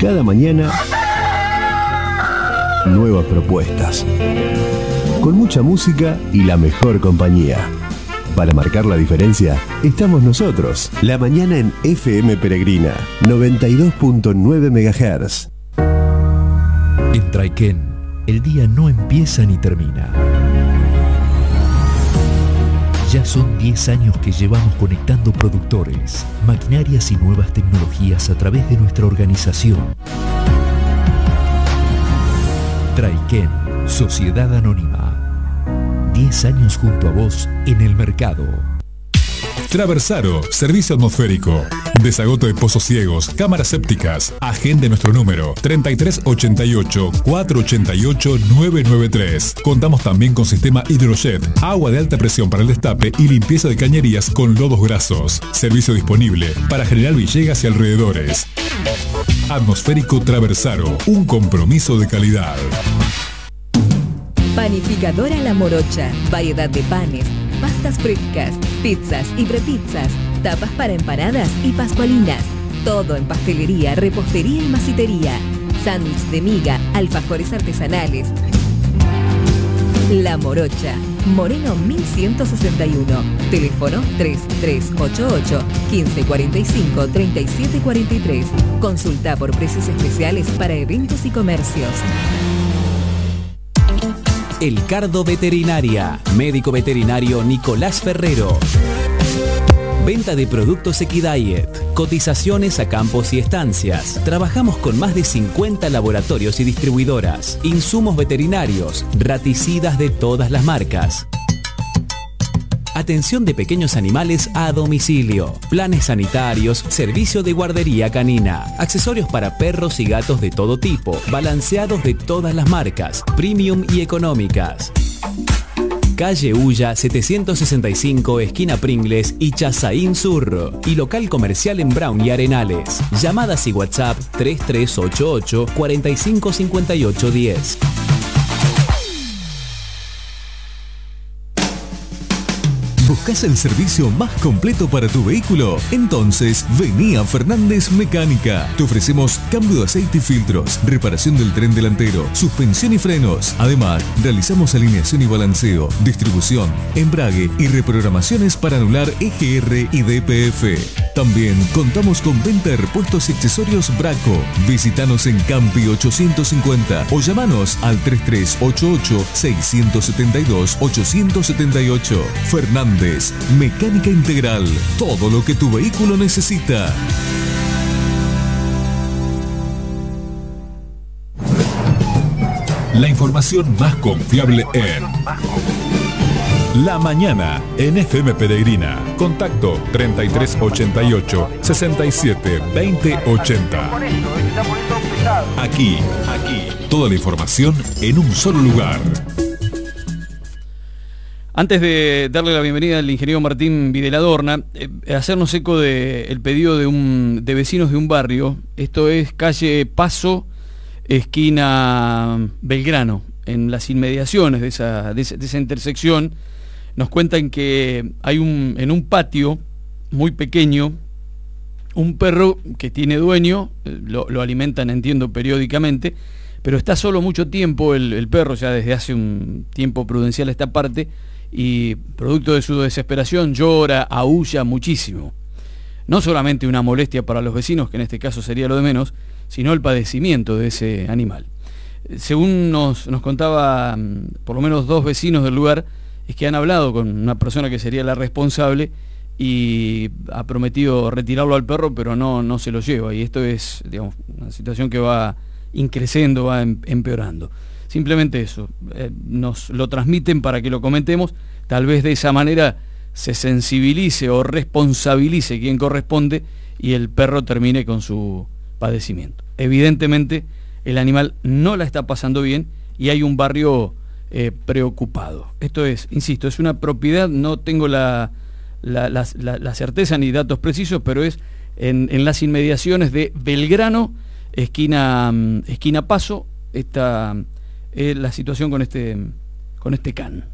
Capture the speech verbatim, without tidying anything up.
Cada mañana, nuevas propuestas. Con mucha música y la mejor compañía. Para marcar la diferencia, estamos nosotros. La mañana en F M Peregrina, noventa y dos punto nueve megahertz. En Traiken, el día no empieza ni termina. Ya son diez años que llevamos conectando productores, maquinarias y nuevas tecnologías a través de nuestra organización. Traiken, Sociedad Anónima. diez años junto a vos en el mercado. Traversaro, servicio atmosférico. Desagoto de pozos ciegos, cámaras sépticas. Agende nuestro número treinta y tres ochenta y ocho, cuatrocientos ochenta y ocho, novecientos noventa y tres. Contamos también con sistema hidrojet, agua de alta presión para el destape y limpieza de cañerías con lodos grasos. Servicio disponible para General Villegas y alrededores. Atmosférico Traversaro, un compromiso de calidad. Panificadora La Morocha, variedad de panes, pastas frescas, pizzas y prepizzas, tapas para empanadas y pascualinas. Todo en pastelería, repostería y masitería. Sándwich de miga, alfajores artesanales. La Morocha, Moreno mil ciento sesenta y uno. Teléfono tres tres ocho ocho, quince cuarenta y cinco, treinta y siete cuarenta y tres. Consulta por precios especiales para eventos y comercios. El Cardo Veterinaria, médico veterinario Nicolás Ferrero. Venta de productos Equidiet, cotizaciones a campos y estancias. Trabajamos con más de cincuenta laboratorios y distribuidoras. Insumos veterinarios, raticidas de todas las marcas. Atención de pequeños animales a domicilio, planes sanitarios, servicio de guardería canina, accesorios para perros y gatos de todo tipo, balanceados de todas las marcas, premium y económicas. Calle Ulla setecientos sesenta y cinco, esquina Pringles y Chazaín Sur. Y local comercial en Brown y Arenales. Llamadas y WhatsApp tres tres ocho ocho, cuarenta y cinco cincuenta y ocho diez. ¿Buscas el servicio más completo para tu vehículo? Entonces, vení a Fernández Mecánica. Te ofrecemos cambio de aceite y filtros, reparación del tren delantero, suspensión y frenos. Además, realizamos alineación y balanceo, distribución, embrague y reprogramaciones para anular E G R y D P F. También contamos con venta de repuestos y accesorios Braco. Visítanos en Campi ochocientos cincuenta o llamanos al tres tres ocho ocho, seis siete dos, ocho siete ocho. Fernández Mecánica Integral, todo lo que tu vehículo necesita. La información más confiable en La Mañana en F M Peregrina. Contacto treinta y tres ochenta y ocho, sesenta y siete, veinte ochenta. Aquí, aquí, toda la información en un solo lugar. Antes de darle la bienvenida al ingeniero Martín Videladorna, eh, hacernos eco del pedido de, un, de vecinos de un barrio. Esto es calle Paso, esquina Belgrano, en las inmediaciones de esa, de esa, de esa intersección. Nos cuentan que hay un, en un patio muy pequeño, un perro que tiene dueño, lo, lo alimentan, entiendo, periódicamente, pero está solo mucho tiempo el, el perro, ya desde hace un tiempo prudencial esta parte, y producto de su desesperación llora, aúlla muchísimo. No solamente una molestia para los vecinos, que en este caso sería lo de menos, sino el padecimiento de ese animal. Según nos, nos contaba por lo menos dos vecinos del lugar, es que han hablado con una persona que sería la responsable y ha prometido retirarlo al perro, pero no, no se lo lleva, y esto es, digamos, una situación que va increciendo, va empeorando. Simplemente eso, eh, nos lo transmiten para que lo comentemos, tal vez de esa manera se sensibilice o responsabilice quien corresponde y el perro termine con su padecimiento. Evidentemente el animal no la está pasando bien y hay un barrio eh, preocupado. Esto es, insisto, es una propiedad, no tengo la, la, la, la, la certeza ni datos precisos, pero es en, en las inmediaciones de Belgrano, esquina, esquina Paso, esta... Eh, la situación con este con este can.